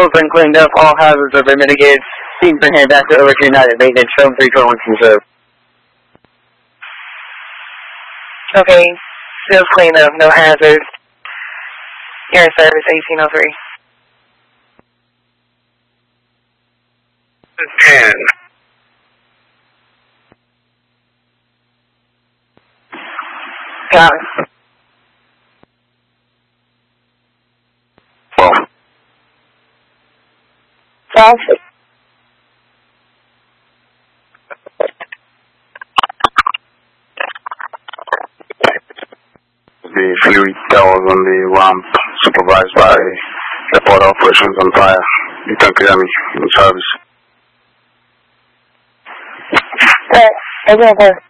Vehicle's been cleaned up. All hazards have been mitigated. Team's been handed back to over to United Maintenance. Show 321 conserve. Okay. Still clean up. No hazards. You're in service 1803. 10. Got it. Well. Traffic. The fluid that was on the ramp, supervised by the Port Operations on fire. You can clear me in service. Alright, I'm over.